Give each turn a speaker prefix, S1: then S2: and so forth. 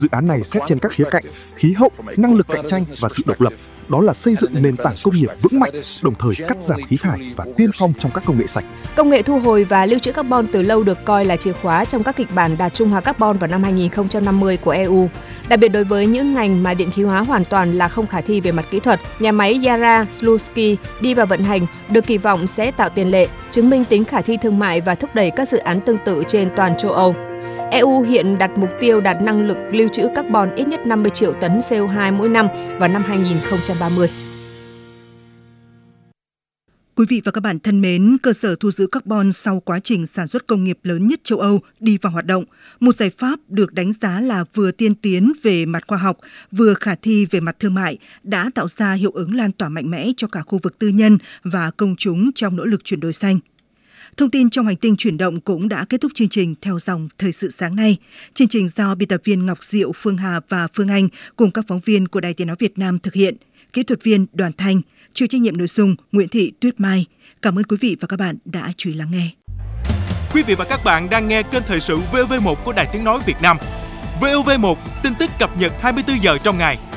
S1: Dự án này xét trên các khía cạnh khí hậu, năng lực cạnh tranh và sự độc lập, đó là xây dựng nền tảng công nghiệp vững mạnh, đồng thời cắt giảm khí thải và tiên phong trong các công nghệ sạch.
S2: Công nghệ thu hồi và lưu trữ carbon từ lâu được coi là chìa khóa trong các kịch bản đạt trung hòa carbon vào năm 2050 của EU. Đặc biệt đối với những ngành mà điện khí hóa hoàn toàn là không khả thi về mặt kỹ thuật, nhà máy Yara Slutsky đi vào vận hành được kỳ vọng sẽ tạo tiền lệ, chứng minh tính khả thi thương mại và thúc đẩy các dự án tương tự trên toàn châu Âu. EU hiện đặt mục tiêu đạt năng lực lưu trữ carbon ít nhất 50 triệu tấn CO2 mỗi năm vào năm 2030.
S3: Quý vị và các bạn thân mến, cơ sở thu giữ carbon sau quá trình sản xuất công nghiệp lớn nhất châu Âu đi vào hoạt động, một giải pháp được đánh giá là vừa tiên tiến về mặt khoa học, vừa khả thi về mặt thương mại, đã tạo ra hiệu ứng lan tỏa mạnh mẽ cho cả khu vực tư nhân và công chúng trong nỗ lực chuyển đổi xanh. Thông tin trong hành tinh chuyển động cũng đã kết thúc chương trình theo dòng Thời sự sáng nay. Chương trình do biên tập viên Ngọc Diệu, Phương Hà và Phương Anh cùng các phóng viên của Đài Tiếng nói Việt Nam thực hiện. Kỹ thuật viên Đoàn Thanh, chịu trách nhiệm nội dung Nguyễn Thị Tuyết Mai. Cảm ơn quý vị và các bạn đã chú ý lắng nghe.
S4: Quý vị và các bạn đang nghe kênh thời sự VOV1 của Đài Tiếng nói Việt Nam. VOV1, tin tức cập nhật 24 giờ trong ngày.